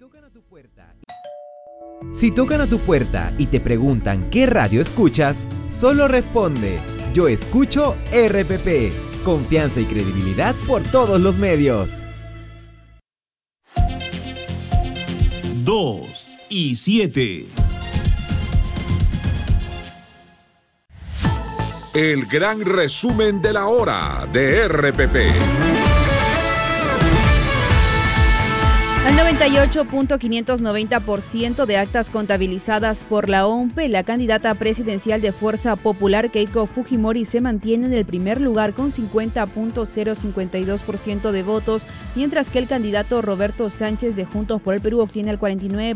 Si tocan a tu puerta y te preguntan qué radio escuchas, solo responde: yo escucho RPP. Confianza y credibilidad por todos los medios. 2 y 7. El gran resumen de la hora de RPP. Al 98.590% de actas contabilizadas por la OMPE, la candidata presidencial de Fuerza Popular, Keiko Fujimori, se mantiene en el primer lugar con 50.052% de votos, mientras que el candidato Roberto Sánchez de Juntos por el Perú obtiene el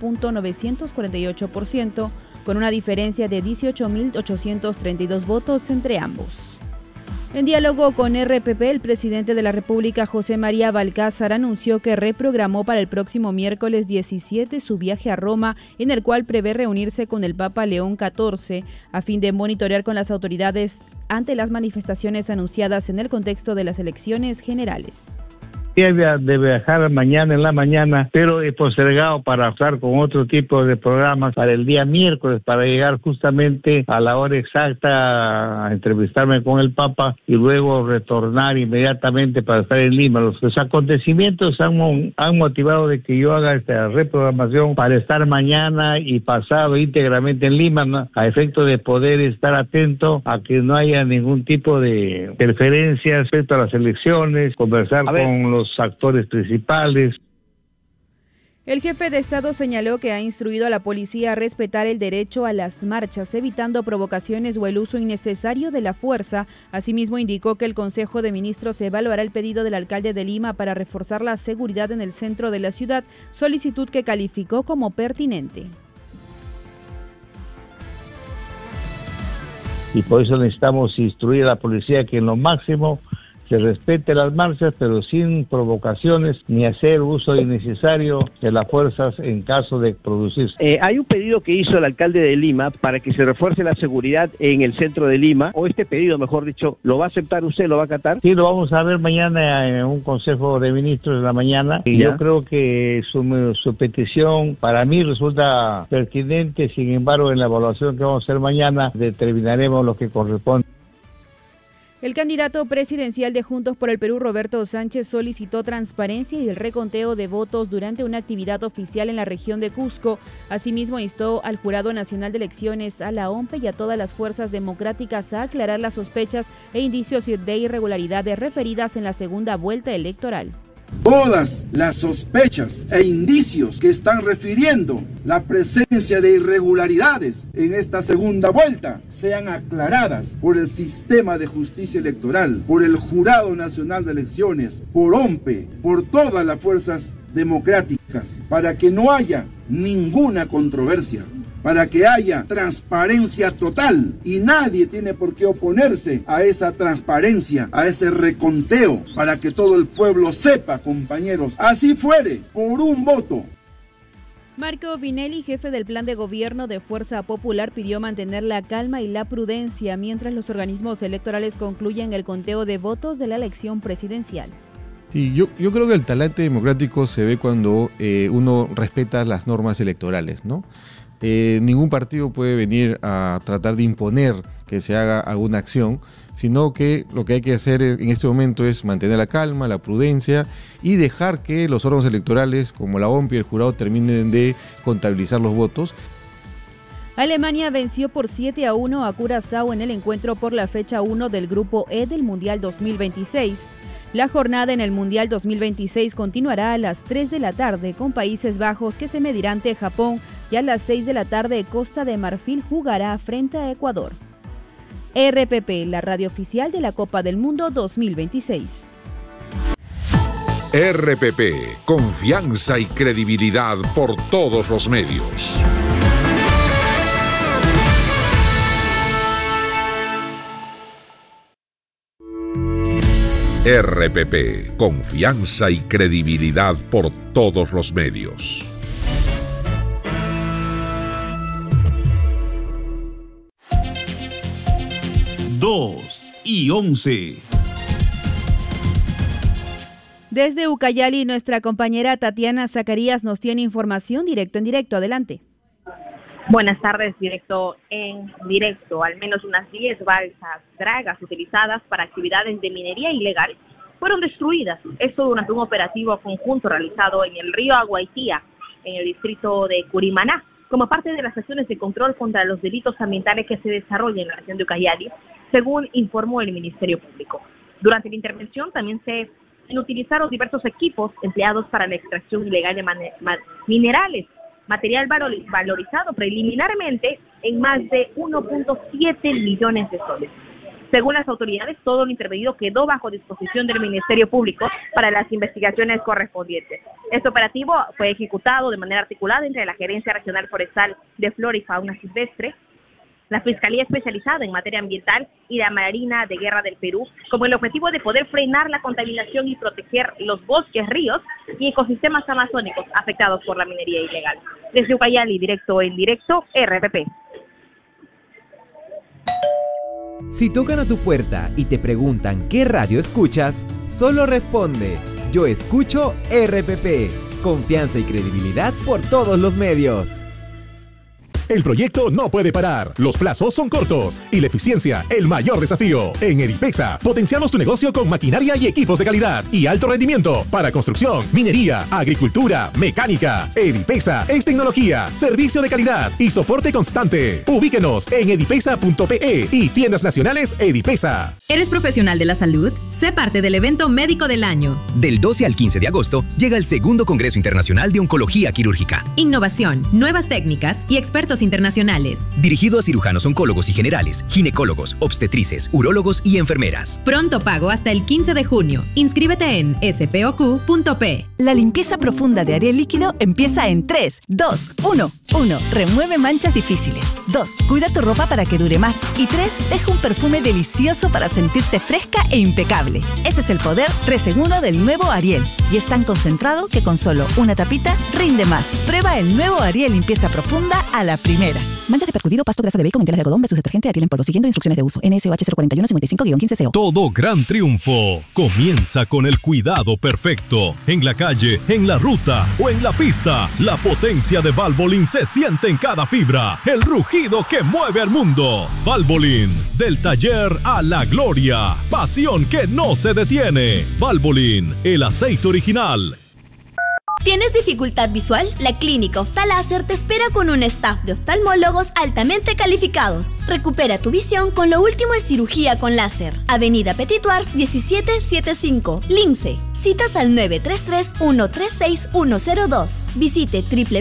49.948%, con una diferencia de 18.832 votos entre ambos. En diálogo con RPP, el presidente de la República, José María Balcázar, anunció que reprogramó para el próximo miércoles 17 su viaje a Roma, en el cual prevé reunirse con el Papa León XIV, a fin de monitorear con las autoridades ante las manifestaciones anunciadas en el contexto de las elecciones generales. De viajar mañana en la mañana, pero he postergado para estar con otro tipo de programas para el día miércoles, para llegar justamente a la hora exacta a entrevistarme con el Papa y luego retornar inmediatamente para estar en Lima. Los acontecimientos han motivado de que yo haga esta reprogramación para estar mañana y pasado íntegramente en Lima, ¿no?, a efecto de poder estar atento a que no haya ningún tipo de interferencia respecto a las elecciones, conversar con los actores principales. El jefe de Estado señaló que ha instruido a la policía a respetar el derecho a las marchas, evitando provocaciones o el uso innecesario de la fuerza. Asimismo, indicó que el Consejo de Ministros evaluará el pedido del alcalde de Lima para reforzar la seguridad en el centro de la ciudad, solicitud que calificó como pertinente. Y por eso necesitamos instruir a la policía que en lo máximo se respete las marchas, pero sin provocaciones ni hacer uso innecesario de las fuerzas en caso de producirse. Hay un pedido que hizo el alcalde de Lima para que se refuerce la seguridad en el centro de Lima, o este pedido, mejor dicho, ¿lo va a aceptar usted, lo va a acatar? Sí, lo vamos a ver mañana en un consejo de ministros de la mañana, y yo creo que su petición para mí resulta pertinente. Sin embargo, en la evaluación que vamos a hacer mañana determinaremos lo que corresponde. El candidato presidencial de Juntos por el Perú, Roberto Sánchez, solicitó transparencia y el reconteo de votos durante una actividad oficial en la región de Cusco. Asimismo, instó al Jurado Nacional de Elecciones, a la OMPE y a todas las fuerzas democráticas a aclarar las sospechas e indicios de irregularidades referidas en la segunda vuelta electoral. Todas las sospechas e indicios que están refiriendo la presencia de irregularidades en esta segunda vuelta sean aclaradas por el sistema de justicia electoral, por el Jurado Nacional de Elecciones, por OMPE, por todas las fuerzas democráticas, para que no haya ninguna controversia, para que haya transparencia total, y nadie tiene por qué oponerse a esa transparencia, a ese reconteo, para que todo el pueblo sepa, compañeros, así fuere, por un voto. Marco Vinelli, jefe del Plan de Gobierno de Fuerza Popular, pidió mantener la calma y la prudencia mientras los organismos electorales concluyen el conteo de votos de la elección presidencial. Sí, yo creo que el talante democrático se ve cuando uno respeta las normas electorales, ¿no? Ningún partido puede venir a tratar de imponer que se haga alguna acción, sino que lo que hay que hacer en este momento es mantener la calma, la prudencia y dejar que los órganos electorales como la OMPE y el jurado terminen de contabilizar los votos. Alemania venció por 7-1 a Curazao en el encuentro por la fecha 1 del Grupo E del Mundial 2026. La jornada en el Mundial 2026 continuará a las 3 de la tarde con Países Bajos, que se medirá ante Japón, y a las 6 de la tarde Costa de Marfil jugará frente a Ecuador. RPP, la radio oficial de la Copa del Mundo 2026. RPP, confianza y credibilidad por todos los medios. RPP, confianza y credibilidad por todos los medios. Dos y 11. Desde Ucayali, nuestra compañera Tatiana Zacarías nos tiene información directo en directo. Adelante. Buenas tardes, directo en directo. Al menos unas 10 balsas dragas utilizadas para actividades de minería ilegal fueron destruidas. Esto durante un operativo conjunto realizado en el río Aguaitía, en el distrito de Curimaná, como parte de las acciones de control contra los delitos ambientales que se desarrollan en la región de Ucayali, según informó el Ministerio Público. Durante la intervención también se utilizaron diversos equipos empleados para la extracción ilegal de minerales, material valorizado preliminarmente en más de 1.7 millones de soles. Según las autoridades, todo lo intervenido quedó bajo disposición del Ministerio Público para las investigaciones correspondientes. Este operativo fue ejecutado de manera articulada entre la Gerencia Regional Forestal de Flora y Fauna Silvestre, la Fiscalía Especializada en Materia Ambiental y la Marina de Guerra del Perú, con el objetivo de poder frenar la contaminación y proteger los bosques, ríos y ecosistemas amazónicos afectados por la minería ilegal. Desde Ucayali, directo en directo, RPP. Si tocan a tu puerta y te preguntan qué radio escuchas, solo responde: yo escucho RPP. Confianza y credibilidad por todos los medios. El proyecto no puede parar, los plazos son cortos y la eficiencia el mayor desafío. En Edipexa potenciamos tu negocio con maquinaria y equipos de calidad y alto rendimiento para construcción, minería, agricultura, mecánica. Edipexa es tecnología, servicio de calidad y soporte constante. Ubíquenos en edipexa.pe y tiendas nacionales Edipexa. ¿Eres profesional de la salud? Sé parte del evento médico del año. Del 12 al 15 de agosto llega el segundo Congreso Internacional de Oncología Quirúrgica. Innovación, nuevas técnicas y expertos internacionales. Dirigido a cirujanos oncólogos y generales, ginecólogos, obstetrices, urólogos y enfermeras. Pronto pago hasta el 15 de junio. Inscríbete en spoq.p. La limpieza profunda de Ariel líquido empieza en 3, 2, 1. 1. Remueve manchas difíciles. 2. Cuida tu ropa para que dure más. Y 3. Deja un perfume delicioso para sentirte fresca e impecable. Ese es el poder 3 en 1 del nuevo Ariel. Y es tan concentrado que con solo una tapita rinde más. Prueba el nuevo Ariel limpieza profunda a la primera. Mancha de percudido, pasto, grasa de bacon, telas de algodón versus detergente Ariel en polvo. Siguiendo instrucciones de uso. NSOH 041-55-15CO. Todo gran triunfo comienza con el cuidado perfecto. En la calle, en la ruta o en la pista, la potencia de Valvoline se siente en cada fibra. El rugido que mueve al mundo. Valvoline, del taller a la gloria. Pasión que no se detiene. Valvoline, el aceite original. ¿Tienes dificultad visual? La Clínica Oftaláser te espera con un staff de oftalmólogos altamente calificados. Recupera tu visión con lo último en cirugía con láser. Avenida Petituars 1775, Lince. Citas al 933-136-102. Visite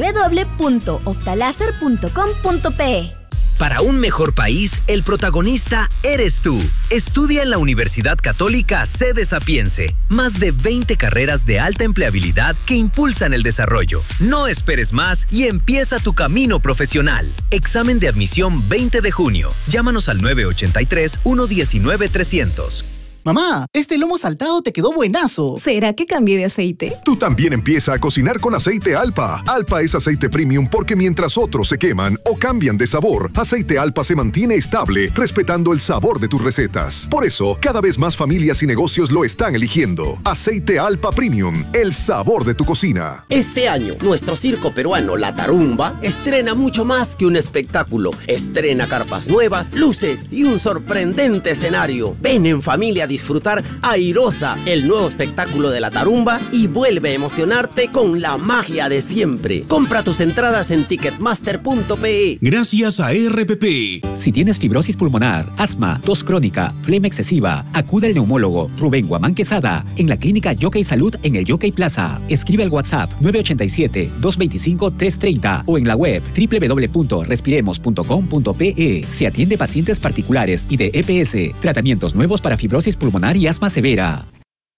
www.oftaláser.com.pe. Para un mejor país, el protagonista eres tú. Estudia en la Universidad Católica Sede Sapiense. Más de 20 carreras de alta empleabilidad que impulsan el desarrollo. No esperes más y empieza tu camino profesional. Examen de admisión 20 de junio. Llámanos al 983-119-300. Mamá, este lomo saltado te quedó buenazo. ¿Será que cambié de aceite? Tú también empieza a cocinar con aceite Alpa. Alpa es aceite premium porque mientras otros se queman o cambian de sabor, aceite Alpa se mantiene estable, respetando el sabor de tus recetas. Por eso, cada vez más familias y negocios lo están eligiendo. Aceite Alpa Premium, el sabor de tu cocina. Este año, nuestro circo peruano La Tarumba estrena mucho más que un espectáculo. Estrena carpas nuevas, luces y un sorprendente escenario. Ven en familia a disfrutar Airosa, el nuevo espectáculo de La Tarumba, y vuelve a emocionarte con la magia de siempre. Compra tus entradas en ticketmaster.pe. Gracias a RPP. Si tienes fibrosis pulmonar, asma, tos crónica, flema excesiva, acude al neumólogo Rubén Guamán Quesada en la clínica Yockey Salud en el Yockey Plaza. Escribe al WhatsApp 987-225-330 o en la web www.respiremos.com.pe. Se atiende pacientes particulares y de EPS. Tratamientos nuevos para fibrosis pulmonar y asma severa.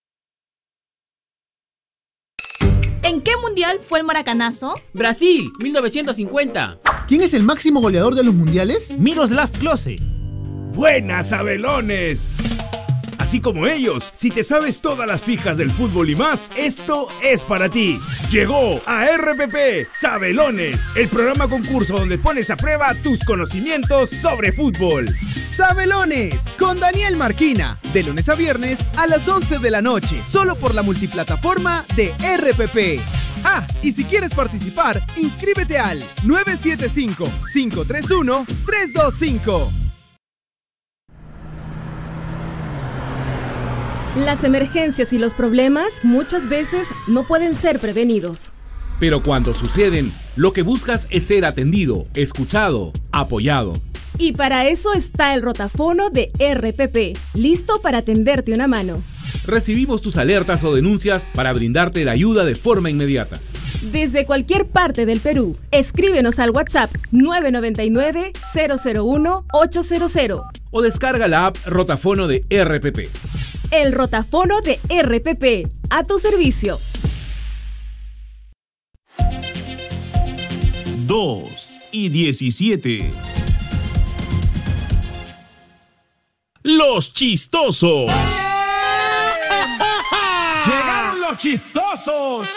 ¿En qué mundial fue el maracanazo? Brasil, 1950. ¿Quién es el máximo goleador de los mundiales? Miroslav Klose. ¡Buenas, Sabelones! Así como ellos, si te sabes todas las fijas del fútbol y más, esto es para ti. Llegó a RPP Sabelones, el programa concurso donde pones a prueba tus conocimientos sobre fútbol. Sabelones con Daniel Marquina, de lunes a viernes a las 11 de la noche, solo por la multiplataforma de RPP. Ah, y si quieres participar, inscríbete al 975-531-325. Las emergencias y los problemas muchas veces no pueden ser prevenidos. Pero cuando suceden, lo que buscas es ser atendido, escuchado, apoyado. Y para eso está el rotafono de RPP, listo para tenderte una mano. Recibimos tus alertas o denuncias para brindarte la ayuda de forma inmediata. Desde cualquier parte del Perú, escríbenos al WhatsApp 999-001-800 o descarga la app Rotafono de RPP. El rotafono de RPP, a tu servicio. 2:17. Los chistosos. ¡Llegaron los chistosos!